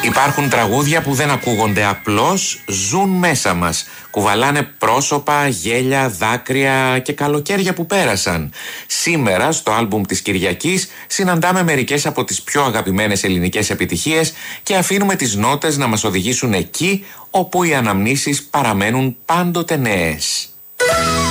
Υπάρχουν τραγούδια που δεν ακούγονται απλώς, ζουν μέσα μας. Κουβαλάνε πρόσωπα, γέλια, δάκρυα και καλοκαίρια που πέρασαν. Σήμερα στο άλμπουμ της Κυριακής συναντάμε μερικές από τις πιο αγαπημένες ελληνικές επιτυχίες και αφήνουμε τις νότες να μας οδηγήσουν εκεί όπου οι αναμνήσεις παραμένουν πάντοτε νέες.